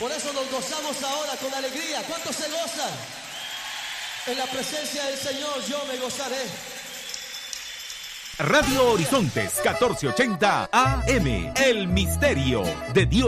Por eso nos gozamos ahora con alegría. ¿Cuántos se gozan? En la presencia del Señor yo me gozaré. Radio Horizontes 1480 AM, El Misterio de Dios.